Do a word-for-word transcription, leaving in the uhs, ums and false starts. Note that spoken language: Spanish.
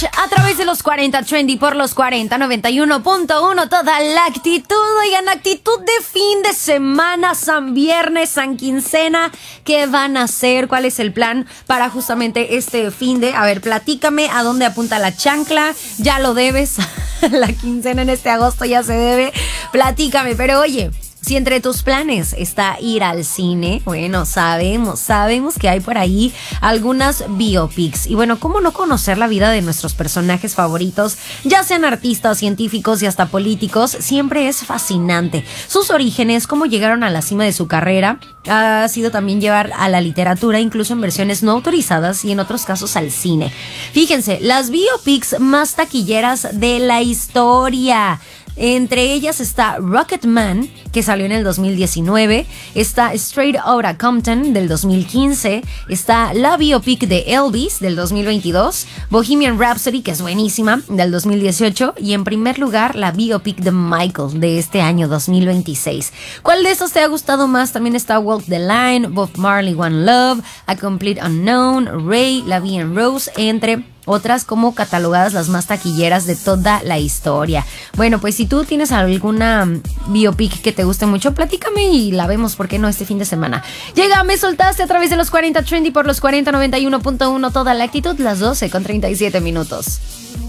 Savage a través de los cuarenta Trendy por los cuarenta noventa y uno punto uno. Toda la actitud, oigan, actitud de fin de semana, San Viernes, San Quincena. ¿Qué van a hacer? ¿Cuál es el plan para justamente este fin de? A ver, platícame a dónde apunta la chancla. Ya lo debes. La quincena en este agosto ya se debe. Platícame, pero oye, si entre tus planes está ir al cine, bueno, sabemos, sabemos que hay por ahí algunas biopics. Y bueno, ¿cómo no conocer la vida de nuestros personajes favoritos? Ya sean artistas, científicos y hasta políticos, siempre es fascinante. Sus orígenes, cómo llegaron a la cima de su carrera, ha sido también llevar a la literatura, incluso en versiones no autorizadas y en otros casos al cine. Fíjense, las biopics más taquilleras de la historia. Entre ellas está Rocketman, que salió en el dos mil diecinueve, está Straight Outta Compton del dos mil quince, está la biopic de Elvis del dos mil veintidós, Bohemian Rhapsody, que es buenísima, del dos mil dieciocho, y en primer lugar la biopic de Michael de este año dos mil veintiséis. ¿Cuál de estos te ha gustado más? También está Walk the Line, Bob Marley One Love, A Complete Unknown, Ray, La Vie en Rose, entre otras como catalogadas las más taquilleras de toda la historia. Bueno, pues si tú tienes alguna biopic que te guste mucho, platícame y la vemos, ¿por qué no? Este fin de semana. Llega, me soltaste a través de los cuarenta Trendy por los cuarenta noventa y uno punto uno. Toda la actitud, las doce con treinta y siete minutos.